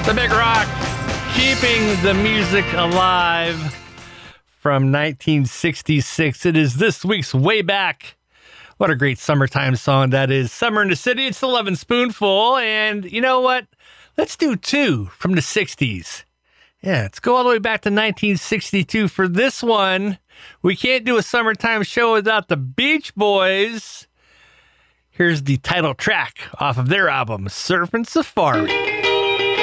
The Big Rock, keeping the music alive from 1966. It is this week's Way Back. What a great summertime song that is. Summer in the City, it's the Lovin' Spoonful. And you know what? Let's do two from the 60s. Yeah, let's go all the way back to 1962 for this one. We can't do a summertime show without the Beach Boys. Here's the title track off of their album, Surfin' Safari.